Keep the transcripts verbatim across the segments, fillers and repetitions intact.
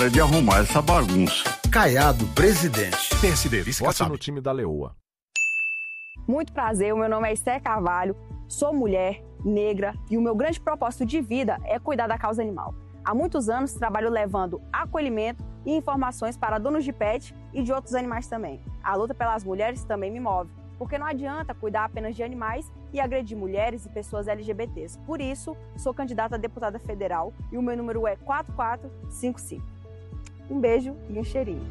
de arrumar essa bagunça. Caiado, presidente. P S D, vice Vote no time da Leoa. Muito prazer, o meu nome é Esther Carvalho, sou mulher, negra e o meu grande propósito de vida é cuidar da causa animal. Há muitos anos trabalho levando acolhimento e informações para donos de pet e de outros animais também. A luta pelas mulheres também me move, porque não adianta cuidar apenas de animais e agredir mulheres e pessoas L G B Ts. Por isso, sou candidata a deputada federal e o meu número é quatro quatro cinco cinco. Um beijo e um cheirinho.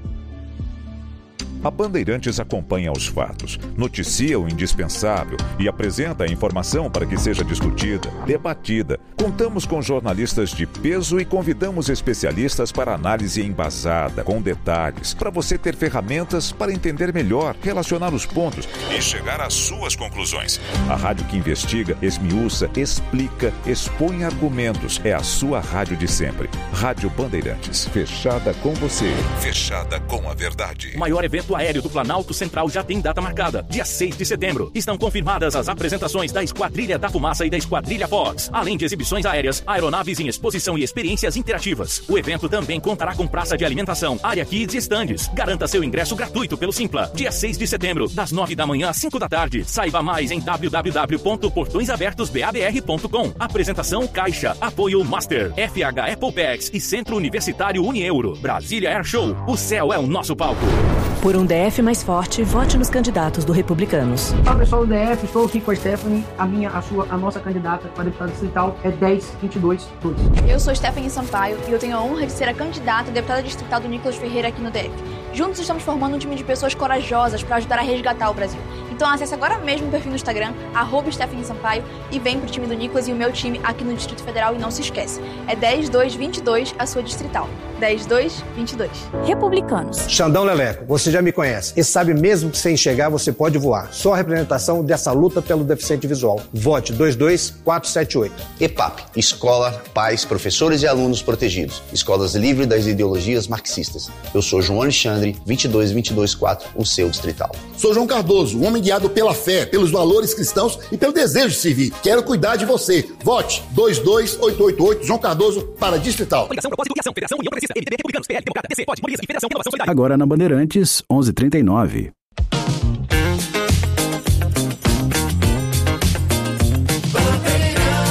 A Bandeirantes acompanha os fatos, noticia o indispensável e apresenta a informação para que seja discutida, debatida. Contamos com jornalistas de peso e convidamos especialistas para análise embasada, com detalhes, para você ter ferramentas para entender melhor, relacionar os pontos e chegar às suas conclusões. A rádio que investiga, esmiuça, explica, expõe argumentos. É a sua rádio de sempre. Rádio Bandeirantes, fechada com você, fechada com a verdade. O maior evento aéreo do Planalto Central já tem data marcada, dia seis de setembro. Estão confirmadas as apresentações da Esquadrilha da Fumaça e da Esquadrilha Fox, além de exibições aéreas, aeronaves em exposição e experiências interativas. O evento também contará com praça de alimentação, área kids e estandes. Garanta seu ingresso gratuito pelo Simpla, dia seis de setembro, das nove da manhã às cinco da tarde. Saiba mais em w w w ponto portões abertos b a b r ponto com. Apresentação Caixa, apoio Master, F H Apple Packs e Centro Universitário Unieuro. Brasília Air Show, o céu é o nosso palco. Por um D F mais forte, vote nos candidatos do Republicanos. Olá pessoal do D F, estou aqui com a Stephanie, a minha, a sua, a nossa candidata para deputada distrital é dez vinte e dois dois. Eu sou Stephanie Sampaio e eu tenho a honra de ser a candidata a deputada distrital do Nicolas Ferreira aqui no D F. Juntos estamos formando um time de pessoas corajosas para ajudar a resgatar o Brasil. Então acesse agora mesmo o perfil no Instagram, arroba Stephanie Sampaio, e vem pro time do Nicolas e o meu time aqui no Distrito Federal. E não se esquece, é dez dois vinte e dois a sua distrital. dez dois vinte e dois. Republicanos. Xandão Leleco, você já me conhece e sabe mesmo que sem enxergar você pode voar. Só a representação dessa luta pelo deficiente visual. Vote dois dois quatro sete oito. EPAP, Escola, Pais, Professores e Alunos Protegidos. Escolas livres das ideologias marxistas. Eu sou João Alexandre, vinte e dois vinte e dois quatro, o seu distrital. Sou João Cardoso, um homem guiado pela fé, pelos valores cristãos e pelo desejo de servir. Quero cuidar de você. Vote dois dois oito oito oito, João Cardoso, para distrital. Coligação, propósito e ação, Federação, União Progressista, M D B, Republicanos, P L, Democrata, D C, P O D, Mobiliza e Federação, Renovação Solidária. Agora na Bandeirantes, onze e trinta e nove.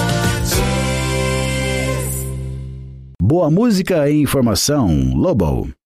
Boa música e informação, Lobo.